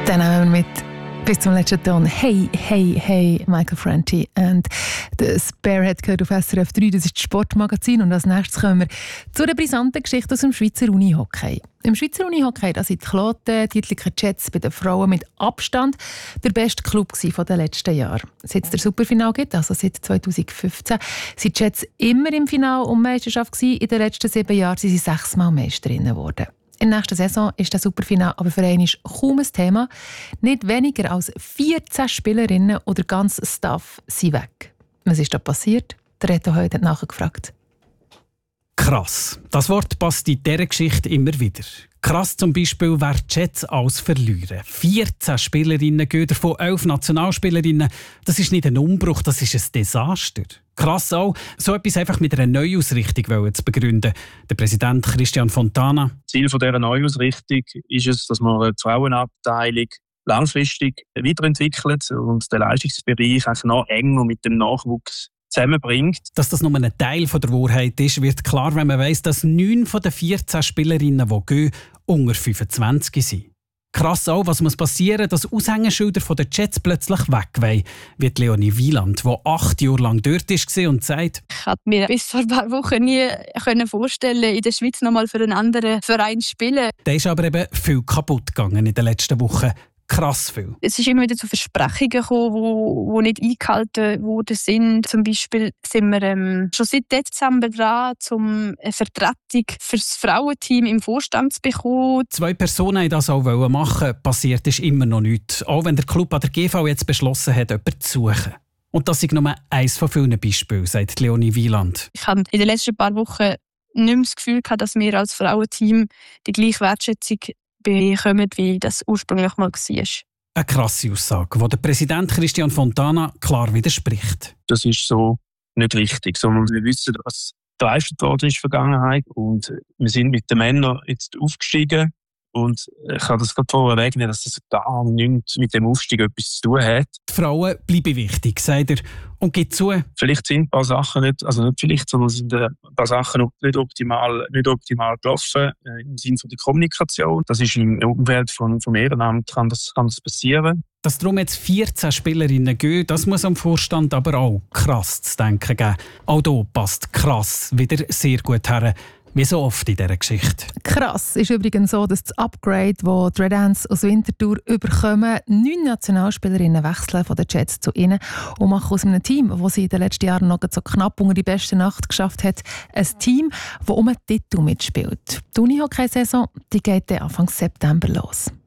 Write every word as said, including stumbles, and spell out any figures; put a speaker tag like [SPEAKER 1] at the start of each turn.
[SPEAKER 1] Dann nehmen wir mit bis zum letzten Ton «Hey, hey, hey» Michael Franti und «The Spearhead» gehört auf S R F drei, das ist das Sportmagazin. Und als nächstes kommen wir zu einer brisanten Geschichte aus dem Schweizer Unihockey. Im Schweizer Unihockey da sind die Kloten, die Dietliker Jets bei den Frauen mit Abstand der beste Club der letzten Jahre. Seit es der Superfinal gibt, also seit zwanzig fünfzehn, sind die Jets immer im Finale um Meisterschaft gewesen. In den letzten sieben Jahren sind sie sechsmal Meisterinnen geworden. In der nächsten Saison ist das Superfinale aber für einen kaum ein Thema. Nicht weniger als vierzehn Spielerinnen oder ganz Staff sind weg. Was ist da passiert? Der Reto heute hat nachgefragt.
[SPEAKER 2] Krass. Das Wort passt in dieser Geschichte immer wieder. Krass zum Beispiel, wer die Jets alles verlieren. vierzehn Spielerinnen gehen davon elf Nationalspielerinnen. Das ist nicht ein Umbruch, das ist ein Desaster. Krass auch, so etwas einfach mit einer Neuausrichtung zu begründen. Der Präsident Christian Fontana.
[SPEAKER 3] Ziel dieser Neuausrichtung ist es, dass man die Frauenabteilung langfristig weiterentwickelt und den Leistungsbereich auch noch enger mit dem Nachwuchs zusammenbringt.
[SPEAKER 2] Dass das nur ein Teil der Wahrheit ist, wird klar, wenn man weiss, dass neun von den vierzehn Spielerinnen, die gehen, unter fünfundzwanzig sind. Krass auch, was muss passieren, dass Aushängeschilder von den Jets plötzlich wegweihen, wie Leonie Wieland, die acht Jahre lang dort war und sagt:
[SPEAKER 4] Ich konnte mir bis vor ein paar Wochen nie vorstellen, in der Schweiz noch mal für einen anderen Verein zu spielen.
[SPEAKER 2] Da ist aber eben viel kaputt gegangen in den letzten Wochen. Krass viel.
[SPEAKER 4] Es ist immer wieder zu Versprechungen gekommen, die, die nicht eingehalten worden sind. Zum Beispiel sind wir ähm, schon seit Dezember dran, um eine Vertretung für das Frauenteam im Vorstand zu bekommen.
[SPEAKER 2] Zwei Personen wollten das auch machen. Passiert ist immer noch nichts. Auch wenn der Club an der G V jetzt beschlossen hat, jemanden zu suchen. Und das ist nur eines von vielen Beispielen, sagt Leonie Wieland.
[SPEAKER 4] Ich habe in den letzten paar Wochen nicht mehr das Gefühl gehabt, dass wir als Frauenteam die gleiche Wertschätzung bekommen, wie das ursprünglich mal war.
[SPEAKER 2] Eine krasse Aussage, die der Präsident Christian Fontana klar widerspricht.
[SPEAKER 3] Das ist so nicht richtig, sondern wir wissen, was geleistet worden ist in der Vergangenheit und wir sind mit den Männern jetzt aufgestiegen und ich kann das gerade vorwegnehmen, dass das gar nichts mit dem Aufstieg etwas zu tun hat.
[SPEAKER 2] Die Frauen bleiben wichtig, sagt er, und gibt zu.
[SPEAKER 3] Vielleicht sind ein paar Sachen nicht, also nicht vielleicht, sondern sind ein paar Sachen nicht optimal, nicht optimal gelaufen äh, im Sinne der Kommunikation. Das ist im Umfeld von, vom Ehrenamt kann das, kann das passieren.
[SPEAKER 2] Dass darum jetzt vierzehn Spielerinnen gehen, das muss am Vorstand aber auch krass zu denken geben. Auch hier passt krass wieder sehr gut her. Wie so oft in dieser Geschichte.
[SPEAKER 1] Krass ist übrigens so, dass das Upgrade, das die Red Ants aus Winterthur überkommen, neun Nationalspielerinnen wechseln von den Jets zu ihnen und machen aus einem Team, das sie in den letzten Jahren noch so knapp unter die beste Nacht geschafft hat, ein Team, das um einen Titel mitspielt. Die Unihockey-Saison die geht Anfang September los.